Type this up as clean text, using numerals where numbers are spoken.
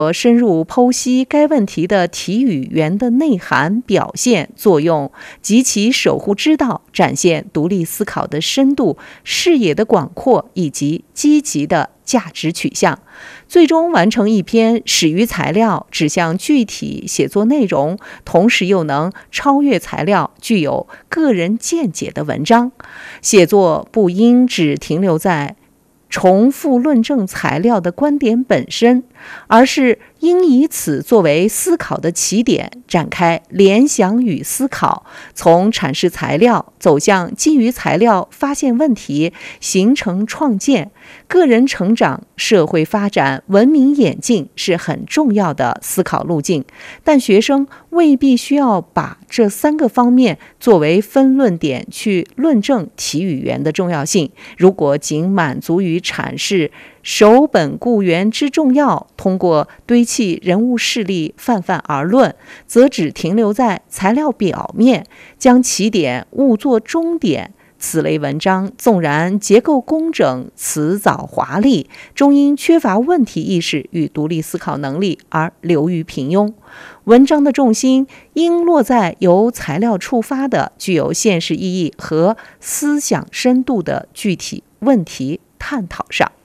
深入剖析该问题的题语源的内涵、表现、作用及其守护之道，展现独立思考的深度、视野的广阔以及积极的价值取向，最终完成一篇始于材料、指向具体写作内容，同时又能超越材料、具有个人见解的文章。写作不应只停留在重复论证材料的观点本身，而是应以此作为思考的起点，展开联想与思考，从阐释材料走向基于材料发现问题，形成创建。个人成长、社会发展、文明演进是很重要的思考路径，但学生未必需要把这3个方面作为分论点去论证题语源的重要性。如果仅满足于阐释守本固原之重要，通过堆砌人物事例泛泛而论，则只停留在材料表面，将起点误作终点。此类文章纵然结构工整、辞藻华丽，终因缺乏问题意识与独立思考能力而流于平庸。文章的重心应落在由材料触发的具有现实意义和思想深度的具体问题探讨上。